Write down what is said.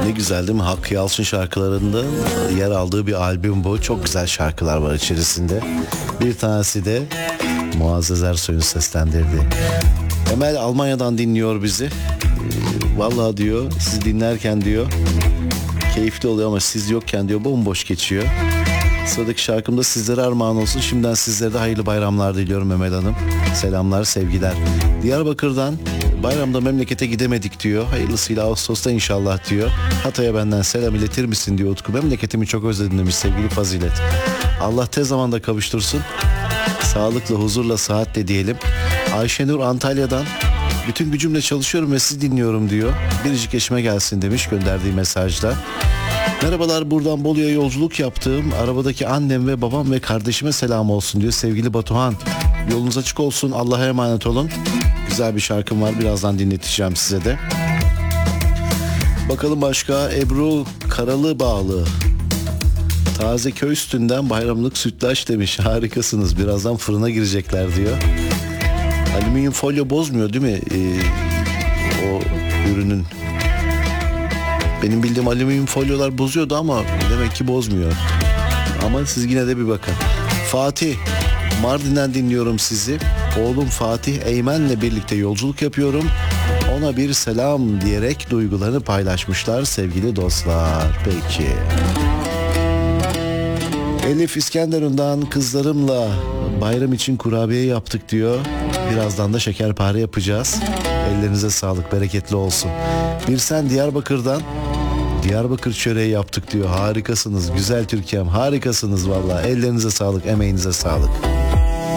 Ne güzel değil mi? Hakkı Yalçın şarkılarında yer aldığı bir albüm bu. Çok güzel şarkılar var içerisinde. Bir tanesi de Muazzez Ersoy'un seslendirdiği. Emel Almanya'dan dinliyor bizi. Vallahi diyor, siz dinlerken diyor keyifli oluyor ama siz yokken diyor bomboş geçiyor. Sıradaki şarkımda sizlere armağan olsun. Şimdiden sizlere de hayırlı bayramlar diliyorum Emel Hanım. Selamlar, sevgiler. Diyarbakır'dan bayramda memlekete gidemedik diyor. Hayırlısıyla Ağustos'ta inşallah diyor. Hatay'a benden selam iletir misin diyor Utku. Memleketimi çok özledim demiş sevgili Fazilet. Allah tez zamanda kavuştursun. Sağlıkla, huzurla, sıhhatle diyelim. Ayşenur Antalya'dan bütün gücümle çalışıyorum ve sizi dinliyorum diyor. Biricik eşime gelsin demiş gönderdiği mesajda. Merhabalar, buradan Bolu'ya yolculuk yaptığım arabadaki annem ve babam ve kardeşime selam olsun diyor sevgili Batuhan. Yolunuz açık olsun, Allah'a emanet olun. Güzel bir şarkım var, birazdan dinleteceğim size de. Bakalım başka. Ebru Karalıbağlı, taze köy üstünden bayramlık sütlaç demiş. Harikasınız, birazdan fırına girecekler diyor. Alüminyum folyo bozmuyor değil mi o ürünün? Benim bildiğim alüminyum folyolar bozuyordu ama demek ki bozmuyor. Ama siz yine de bir bakın. Fatih, Mardin'den dinliyorum sizi. Oğlum Fatih Eymen'le birlikte yolculuk yapıyorum. Ona bir selam diyerek duygularını paylaşmışlar sevgili dostlar. Peki. Elif İskenderun'dan kızlarımla bayram için kurabiye yaptık diyor. Birazdan da şekerpare yapacağız. Ellerinize sağlık, bereketli olsun. Bir sen Diyarbakır'dan Diyarbakır çöreği yaptık diyor. Harikasınız güzel Türkiye'm, harikasınız vallahi. Ellerinize sağlık, emeğinize sağlık.